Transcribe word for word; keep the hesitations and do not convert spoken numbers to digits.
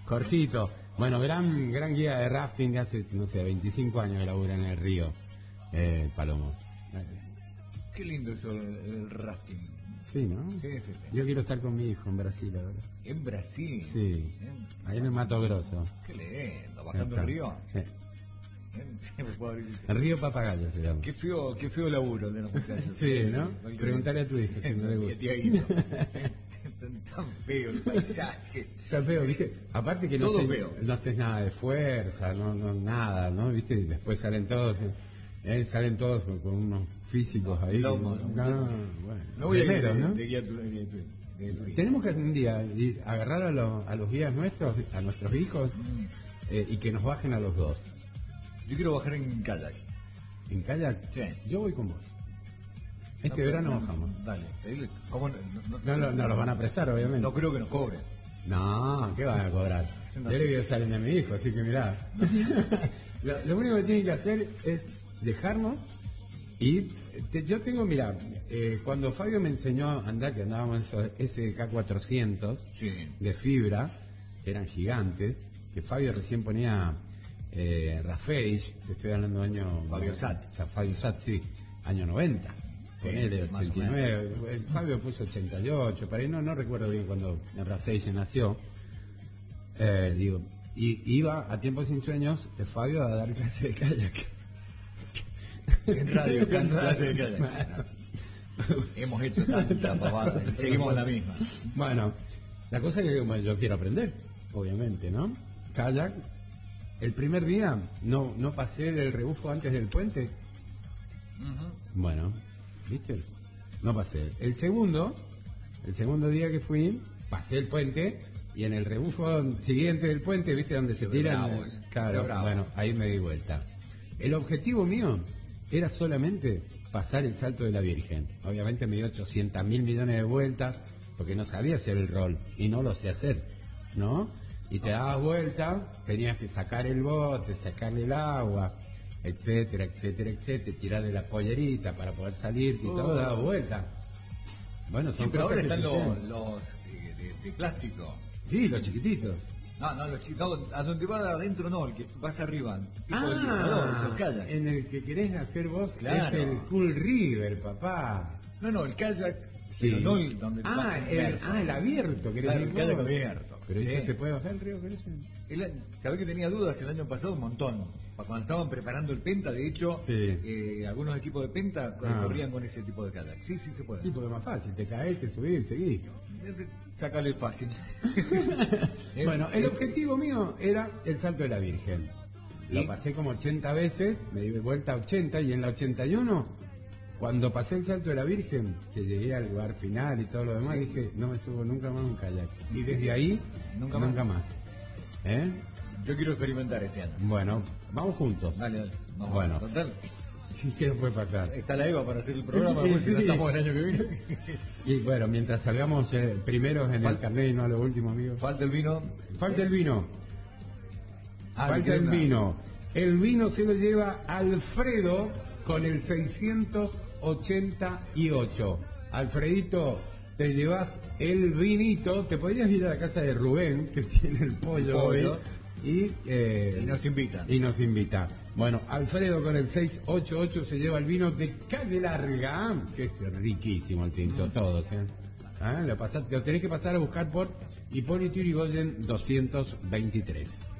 Jorgito, bueno, gran gran guía de rafting de hace, no sé, veinticinco años que labura en el río, eh, Palomo. Qué lindo eso, el, el rafting. Sí, ¿no? Sí, sí, sí. Yo quiero estar con mi hijo en Brasil, la verdad. En Brasil. Sí, ahí en el Mato Grosso. Qué lindo, bajando el río. Eh, Siempre puedo abrir. El río Papagayo se llama. Qué feo, qué feo laburo de los muchachos. Sí, ¿no? Preguntarle a tu hijo si no le gusta. Tan feo el paisaje. Está feo, ¿viste? Aparte que no, Todo sé, feo. no haces nada de fuerza, no, no nada, ¿no? ¿Viste? Y después salen todos, eh, salen todos con, con unos físicos ahí. Lomo, no, ¿no? no, bueno. No voy a ir Primeros, de, ¿no? de guía tu- de guía tu- de turismo. Tenemos que un día ir, agarrar a, los a los guías nuestros, a nuestros hijos, eh, y que nos bajen a los dos. Yo quiero bajar en kayak. ¿En kayak? Sí. Yo voy con vos. Este No, verano no, bajamos. Dale, pedile. ¿Cómo no, no, No, no, no los van a prestar, obviamente. no creo que nos cobren. No, ¿qué van a cobrar? No Yo sé. le quiero salen de mi hijo, así que mirá. lo, lo único que tienen que hacer es dejarnos y te- yo tengo, mirá, eh, cuando Fabio me enseñó a andar, que andábamos en esos S K cuatrocientos Sí. de fibra, que eran gigantes, que Fabio recién ponía eh, Rafage, te estoy hablando de año... Fabio Sat. Sa- Fabio Sat, sí, año noventa. Sí, Ponele, más o ochenta y nueve, el Fabio puso ochenta y ocho, para ahí no, no recuerdo bien cuando el Rafage nació. Eh, digo, y iba a Tiempos Sin Sueños de Fabio a dar clase de kayak. En radio, clase, clase de kayak. Hemos hecho tanta pavada y seguimos la misma. Bueno, la cosa es que bueno, yo quiero aprender, obviamente, ¿no? Kayak, el primer día no, no pasé del rebufo antes del puente. Bueno, ¿viste? No pasé. El segundo, el segundo día que fui, pasé el puente y en el rebufo siguiente del puente, ¿viste? Donde se Qué tiran. bravo ese, Claro, qué bravo. bueno, ahí me di vuelta. El objetivo mío era solamente pasar el salto de la Virgen. Obviamente me dio ochocientos mil millones de vueltas porque no sabía hacer el rol y no lo sé hacer, ¿no? Y te dabas vuelta, tenías que sacar el bote, sacarle el agua, etcétera, etcétera, etcétera, tirarle la pollerita para poder salir y todo Oh. daba vuelta. Bueno, son Sí, pero cosas ahora que están se los, llevan. los eh, de, de plástico. Sí, los chiquititos. No, no, los chicos, a donde va adentro no, el que vas arriba, tipo deslizador, esos kayak. en el que querés hacer vos Claro. es el Cool River, papá. No, no, el kayak, Sí. pero no el donde ah, vas el, inmerso. ah, el abierto, querés Claro, decir el kayak vos. abierto. Pero Sí. eso se puede bajar el río con eso. El, ¿sabés que tenía dudas el año pasado? Un montón. Pa- Cuando estaban preparando el Penta, de hecho, Sí. eh, algunos equipos de Penta co- Ah. corrían con ese tipo de kayak. Sí, sí se puede. Sí, porque es más fácil, te caes, te subís, seguís. Sácale fácil. Eh, Bueno, el eh, objetivo mío era el salto de la Virgen. Lo ¿Y? pasé como ochenta veces, me di de vuelta a ochenta y en la ochenta y uno, cuando pasé el salto de la Virgen, que llegué al lugar final y todo lo demás, Sí. dije, no me subo nunca más a un kayak. Y Sí. desde ahí, Nunca nunca, más. más. ¿Eh? Yo quiero experimentar este año. Bueno, vamos juntos. Dale, dale. Vamos. Bueno. Total, ¿Qué nos puede pasar? está la Eva para hacer el programa, Sí, pues, si no sí. estamos el año que viene. Y bueno, mientras salgamos eh, primeros en Fal- el carnet y no a lo último, amigo. Falta el vino. Falta el vino. Ah, Falta me el queda una- vino. El vino se lo lleva Alfredo con el seiscientos ochenta y ocho. Alfredito, te llevas el vinito. Te podrías ir a la casa de Rubén, que tiene el pollo, pollo. hoy, y, eh, Y nos invita. y nos invita. Bueno, Alfredo con el seiscientos ochenta y ocho se lleva el vino de Calle Larga, que es riquísimo el tinto, todos, ¿eh? Ah, Lo, pasás- lo tenés que pasar a buscar por Hipólito Yrigoyen doscientos veintitrés.